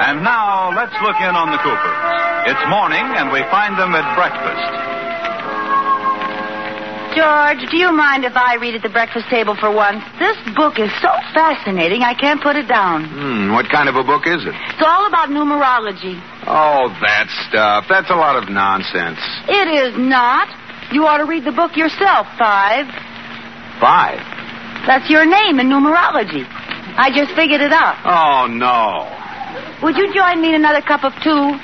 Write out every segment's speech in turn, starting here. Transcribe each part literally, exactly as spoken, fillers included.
And now, let's look in on the Coopers. It's morning, and we find them at breakfast. George, do you mind if I read at the breakfast table for once? This book is so fascinating, I can't put it down. Hmm, what kind of a book is it? It's all about numerology. Oh, that stuff. That's a lot of nonsense. It is not. You ought to read the book yourself, Five. Five? That's your name in numerology. I just figured it out. Oh, no. Would you join me in another cup of two?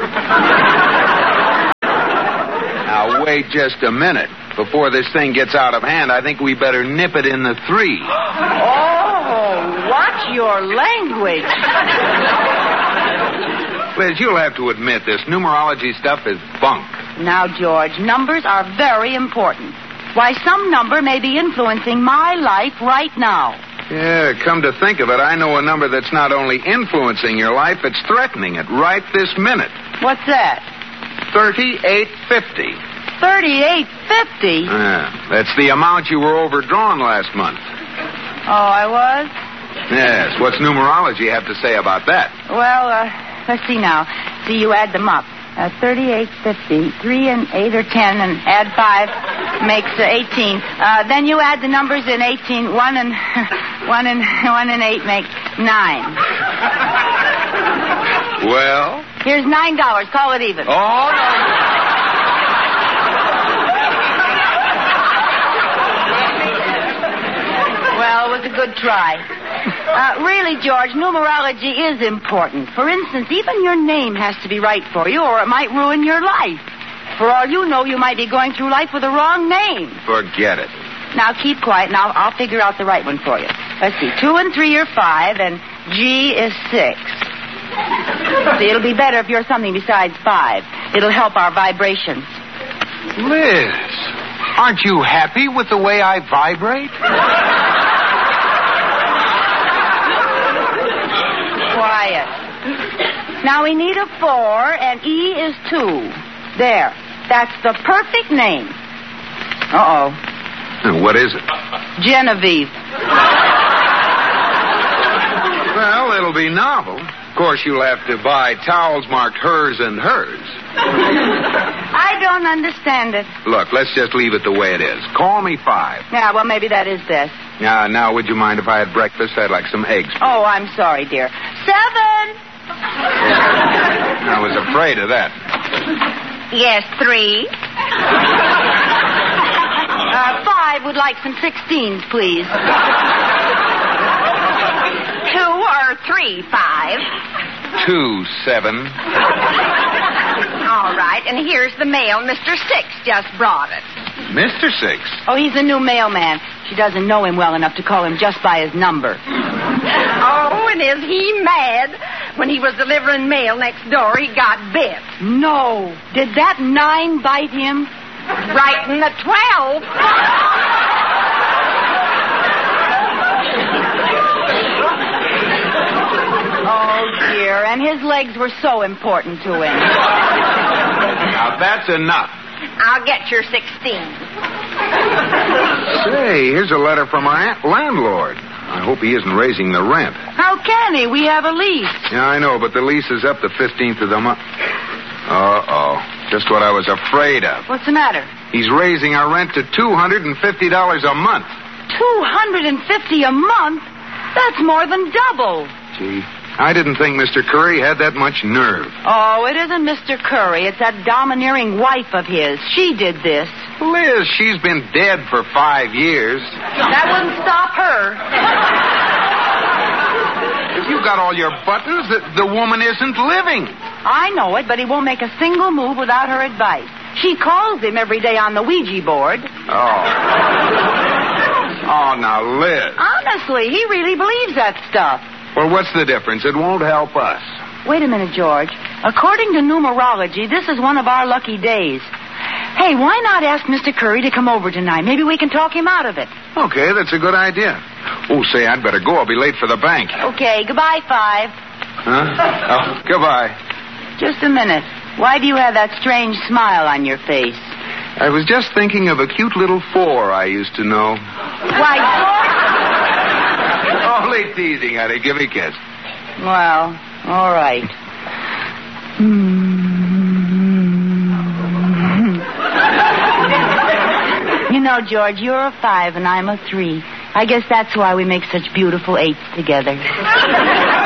Now, wait just a minute. Before this thing gets out of hand, I think we better nip it in the three. Oh, watch your language. Liz, you'll have to admit this numerology stuff is bunk. Now, George, numbers are very important. Why, some number may be influencing my life right now. Yeah, come to think of it, I know a number that's not only influencing your life, it's threatening it right this minute. What's that? thirty-eight fifty. thirty-eight fifty? Yeah, that's the amount you were overdrawn last month. Oh, I was? Yes, what's numerology have to say about that? Well, uh, let's see now. See, you add them up. Uh, thirty-eight fifty. Three and eight are ten, and add five makes uh, eighteen. Uh, then you add the numbers in eighteen. One and one and one and eight make nine. Well? Here's nine dollars. Call it even. Oh, no. Well, it was a good try. Uh, really, George, numerology is important. For instance, even your name has to be right for you, or it might ruin your life. For all you know, you might be going through life with the wrong name. Forget it. Now, keep quiet, and I'll, I'll figure out the right one for you. Let's see. Two and three are five, and G is six. See, it'll be better if you're something besides five. It'll help our vibrations. Liz, aren't you happy with the way I vibrate? Quiet. Now we need a four, and E is two. There. That's the perfect name. Uh-oh. What is it? Genevieve. Well, it'll be novel. Of course, you'll have to buy towels marked hers and hers. I don't understand it. Look, let's just leave it the way it is. Call me Five. Yeah, well, maybe that is best. Now, now, would you mind if I had breakfast? I'd like some eggs. Oh, I'm sorry, dear. Seven. I was afraid of that. Yes, three. Uh, five would like some sixteens, please. Two or three, Five. Two, seven. All right, and here's the mail. Mister Six just brought it. Mister Six? Oh, he's a new mailman. She doesn't know him well enough to call him just by his number. Oh, and is he mad? When he was delivering mail next door, he got bit. No. Did that nine bite him? Right in the twelve. Oh, dear. And his legs were so important to him. Now, that's enough. I'll get your sixteen. Say, here's a letter from our aunt- landlord. I hope he isn't raising the rent. How can he? We have a lease. Yeah, I know, but the lease is up the fifteenth of the month. Uh-oh. Just what I was afraid of. What's the matter? He's raising our rent to two hundred fifty dollars a month. two hundred fifty dollars a month? That's more than double. Gee, I didn't think Mister Curry had that much nerve. Oh, it isn't Mister Curry. It's that domineering wife of his. She did this. Liz, she's been dead for five years. That wouldn't stop her. If you got all your buttons, the, the woman isn't living. I know it, but he won't make a single move without her advice. She calls him every day on the Ouija board. Oh. Oh, now, Liz. Honestly, he really believes that stuff. Well, what's the difference? It won't help us. Wait a minute, George. According to numerology, this is one of our lucky days. Hey, why not ask Mister Curry to come over tonight? Maybe we can talk him out of it. Okay, that's a good idea. Oh, say, I'd better go. I'll be late for the bank. Okay, goodbye, Five. Huh? Oh, goodbye. Just a minute. Why do you have that strange smile on your face? I was just thinking of a cute little four I used to know. Why, George... Only teasing, honey. Give me a kiss. Well, All right. You know, George, you're a five and I'm a three. I guess that's why we make such beautiful eights together.